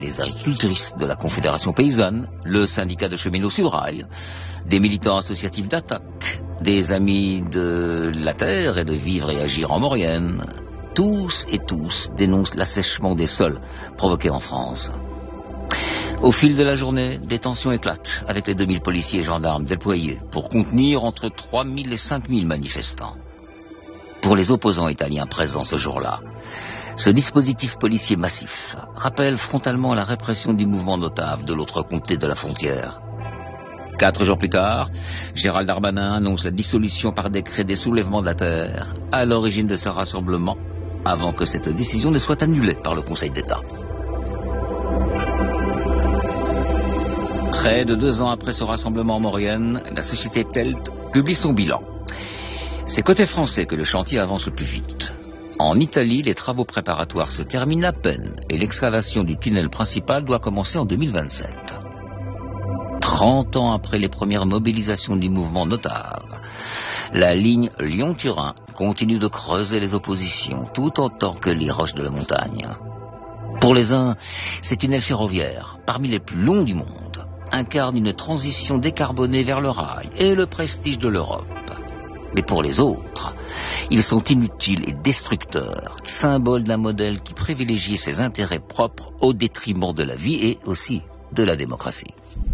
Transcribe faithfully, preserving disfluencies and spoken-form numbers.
les agricultrices de la Confédération paysanne, le syndicat de cheminots Sudrail, des militants associatifs d'attaque, des amis de la terre et de vivre et agir en Maurienne. Tous et tous dénoncent l'assèchement des sols provoqué en France. Au fil de la journée, des tensions éclatent avec les deux mille policiers et gendarmes déployés pour contenir entre trois mille et cinq mille manifestants. Pour les opposants italiens présents ce jour-là, ce dispositif policier massif rappelle frontalement la répression du mouvement Notave de l'autre côté de la frontière. Quatre jours plus tard, Gérald Darmanin annonce la dissolution par décret des soulèvements de la terre à l'origine de ce rassemblement, avant que cette décision ne soit annulée par le Conseil d'État. Près de deux ans après ce rassemblement en Maurienne, la société Telt publie son bilan. C'est côté français que le chantier avance le plus vite. En Italie, les travaux préparatoires se terminent à peine et l'excavation du tunnel principal doit commencer en deux mille vingt-sept. Trente ans après les premières mobilisations du mouvement Notave, la ligne Lyon-Turin continue de creuser les oppositions tout autant que les roches de la montagne. Pour les uns, ces tunnels ferroviaires, parmi les plus longs du monde, incarnent une transition décarbonée vers le rail et le prestige de l'Europe. Mais pour les autres, ils sont inutiles et destructeurs, symboles d'un modèle qui privilégie ses intérêts propres au détriment de la vie et aussi de la démocratie.